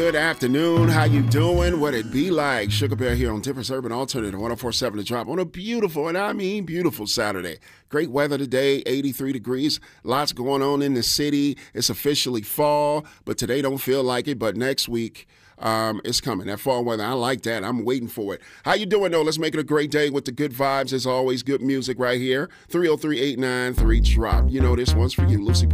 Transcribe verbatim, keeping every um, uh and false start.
Good afternoon. How you doing? What it be like? Sugar Bear here on Difference Urban Alternative one oh four point seven The Drop on a beautiful, and I mean beautiful Saturday. Great weather today, eighty-three degrees. Lots going on in the city. It's officially fall, but today don't feel like it. But next week, um, it's coming. That fall weather, I like that. I'm waiting for it. How you doing, though? Let's make it a great day with the good vibes. As always, good music right here. three oh three, eight nine three, drop. You know this one's for you, Lucy.